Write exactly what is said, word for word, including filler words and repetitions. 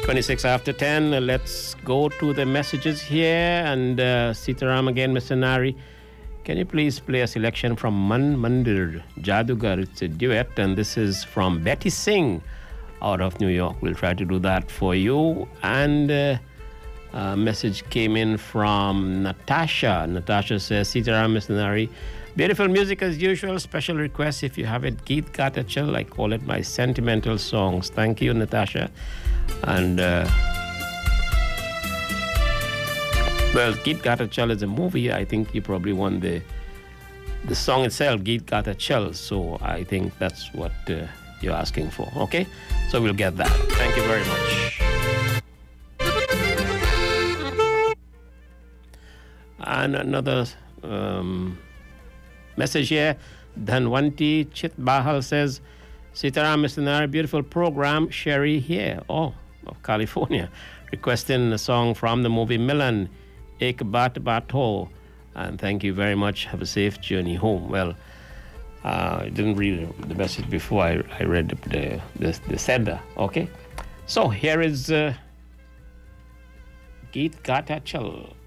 twenty-six after ten. Uh, let's go to the messages here. And uh, Sitaram again, Mister Nari. Can you please play a selection from Man Mandir Jadugar? It's a duet, and this is from Betty Singh out of New York. We'll try to do that for you. And uh, a message came in from Natasha. Natasha says, Sitaram, Mister Nari, beautiful music as usual. Special request if you have it, Geet Gata Chal. I call it my sentimental songs. Thank you, Natasha. And uh, well, Geet Gata Chal is a movie. I think you probably won the the song itself, Geet Gata Chal. So I think that's what uh, you're asking for. Okay, so we'll get that. Thank you very much. And another um, message here. Dhanwanti Chit Bahal says, Sitaram, Mister Nari, beautiful program. Sherry here, oh, of California, requesting a song from the movie Milan, Ek Baat Baat Ho. And thank you very much. Have a safe journey home. Well, uh, I didn't read the message before I, I read the, the, the, the sender. Okay, so here is uh, Geet Gata Chal.